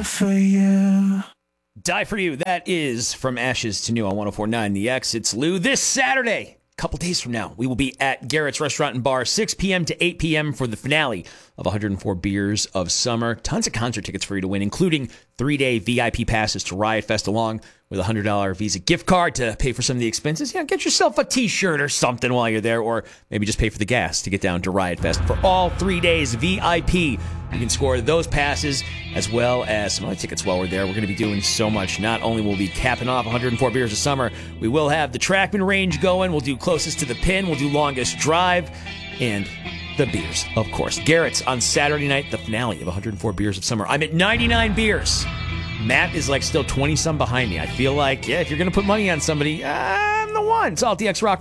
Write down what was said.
for you. Die for You. That is From Ashes to New on 104.9 The X. It's Lou. This Saturday, a couple days from now, we will be at Garrett's Restaurant and Bar, 6 p.m. to 8 p.m. for the finale of 104 Beers of Summer. Tons of concert tickets for you to win, including 3-day VIP passes to Riot Fest, along with a $100 Visa gift card to pay for some of the expenses. Get yourself a T-shirt or something while you're there, or maybe just pay for the gas to get down to Riot Fest. For all 3 days VIP, you can score those passes as well as some other tickets while we're there. We're going to be doing so much. Not only will we be capping off 104 Beers of Summer, we will have the Trackman range going. We'll do closest to the pin. We'll do longest drive. And the beers, of course. Garrett's on Saturday night, the finale of 104 Beers of Summer. I'm at 99 beers. Matt is still 20-some behind me. I feel like, if you're going to put money on somebody, I'm the one. It's all at the X Rock